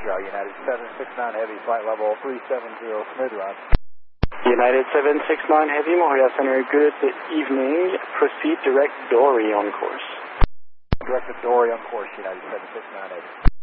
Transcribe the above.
United 769 Heavy, flight level 370, smooth run. United 769 Heavy, Montreal Center, good evening. Proceed direct Dory on course. Direct Dory on course, United 769 Heavy.